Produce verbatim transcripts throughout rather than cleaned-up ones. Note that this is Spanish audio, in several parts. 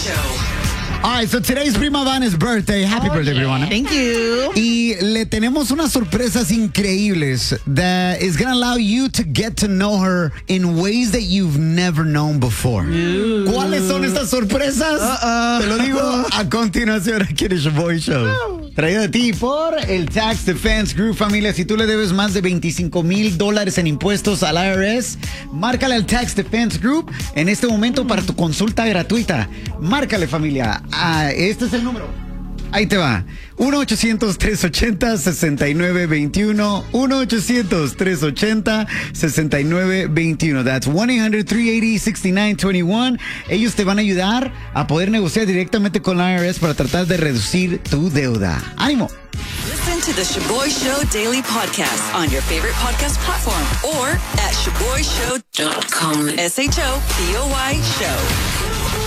Show. All right, so today's Prima Vanna's birthday. Happy oh, birthday, yeah. Prima Vanna. Thank you. Y le tenemos unas sorpresas increíbles that is going to allow you to get to know her in ways that you've never known before. Ooh. ¿Cuáles son estas sorpresas? Uh-uh. Te lo digo a continuación aquí en el Shaboy Show. No. Traído de ti por el Tax Defense Group, familia. Si tú le debes más de veinticinco mil dólares en impuestos al I R S, márcale al Tax Defense Group en este momento para tu consulta gratuita. Márcale, familia. Ah, este es el número. Ahí te va. uno ochocientos, tres ochenta, sesenta y nueve veintiuno. uno ochocientos, tres ochenta, sesenta y nueve veintiuno. That's one eight hundred, three eighty, sixty-nine twenty-one. Ellos te van a ayudar a poder negociar directamente con la I R S para tratar de reducir tu deuda. ¡Ánimo! Listen to the Shaboy Show Daily Podcast on your favorite podcast platform or at shaboy show dot com. S H O P O Y Show.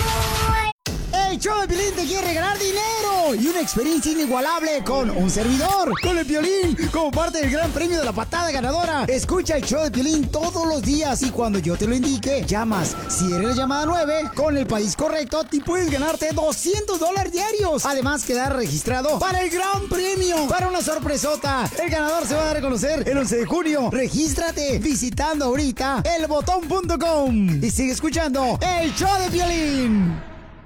El show de Piolín te quiere regalar dinero y una experiencia inigualable con un servidor, con el Piolín, como parte del gran premio de la patada ganadora. Escucha el show de Piolín todos los días y cuando yo te lo indique, llamas. Si eres la llamada nueve, con el país correcto, te puedes ganarte doscientos dólares diarios. Además, quedar registrado para el gran premio, para una sorpresota. El ganador se va a dar a conocer el once de junio. Regístrate visitando ahorita el botón punto com y sigue escuchando el show de Piolín.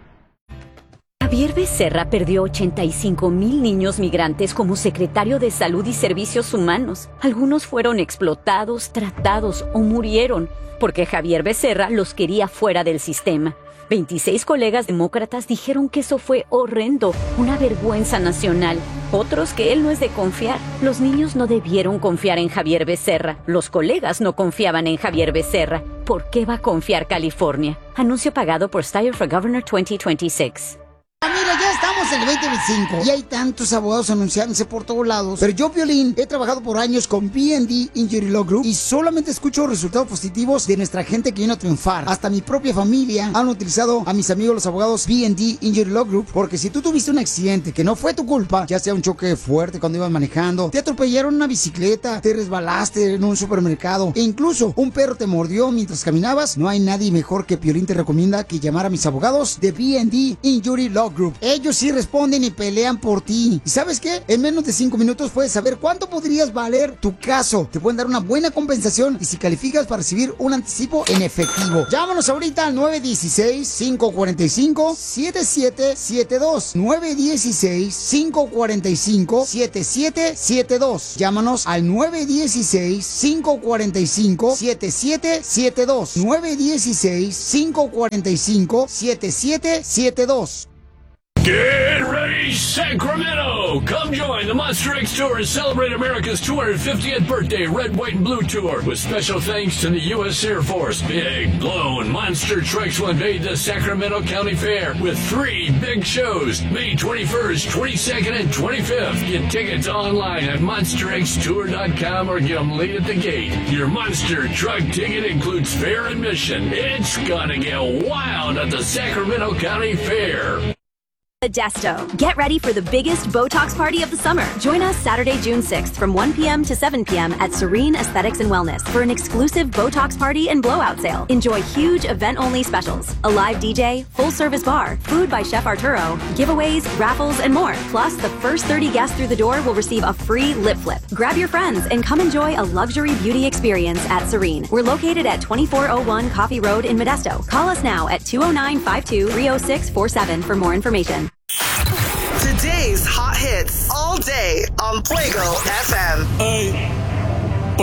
Javier Becerra perdió ochenta y cinco mil niños migrantes como secretario de Salud y Servicios Humanos. Algunos fueron explotados, tratados o murieron porque Javier Becerra los quería fuera del sistema. veintiséis colegas demócratas dijeron que eso fue horrendo, una vergüenza nacional. Otros que él no es de confiar. Los niños no debieron confiar en Javier Becerra. Los colegas no confiaban en Javier Becerra. ¿Por qué va a confiar California? Anuncio pagado por Steyer for Governor veinte veintiséis. Mira, ya estamos en el veinte veinticinco y hay tantos abogados anunciándose por todos lados. Pero yo, Piolín, he trabajado por años con B and D Injury Law Group y solamente escucho resultados positivos de nuestra gente que viene a triunfar. Hasta mi propia familia han utilizado a mis amigos los abogados B and D Injury Law Group, porque si tú tuviste un accidente que no fue tu culpa, ya sea un choque fuerte cuando ibas manejando, te atropellaron una bicicleta, te resbalaste en un supermercado e incluso un perro te mordió mientras caminabas, no hay nadie mejor que Piolín te recomienda que llamar a mis abogados de B and D Injury Law Group. Ellos sí responden y pelean por ti. ¿Y sabes qué? En menos de cinco minutos puedes saber cuánto podrías valer tu caso. Te pueden dar una buena compensación y si calificas para recibir un anticipo en efectivo. Llámanos ahorita al nueve uno seis, cinco cuatro cinco, siete siete siete dos. nueve uno seis, cinco cuatro cinco, siete siete siete dos. Llámanos al nueve uno seis, cinco cuatro cinco, siete siete siete dos. nueve uno seis, cinco cuatro cinco, siete siete siete dos. Get ready, Sacramento! Come join the Monster X Tour and celebrate America's two hundred fiftieth birthday Red, White, and Blue Tour with special thanks to the U S Air Force. Big, blown Monster Trucks will invade the Sacramento County Fair with three big shows, May twenty-first, twenty-second, and twenty-fifth. Get tickets online at monster x tour dot com or get them late at the gate. Your Monster Truck ticket includes fair admission. It's gonna get wild at the Sacramento County Fair. Modesto. Get ready for the biggest Botox party of the summer. Join us Saturday, June sixth from one p.m. to seven p.m. at Serene Aesthetics and Wellness for an exclusive Botox party and blowout sale. Enjoy huge event-only specials, a live D J, full-service bar, food by Chef Arturo, giveaways, raffles, and more. Plus, the first thirty guests through the door will receive a free lip flip. Grab your friends and come enjoy a luxury beauty experience at Serene. We're located at twenty-four oh one Coffee Road in Modesto. Call us now at two oh nine, five two, three oh six four seven for more information. Today's hot hits all day on Fuego F M. Hey.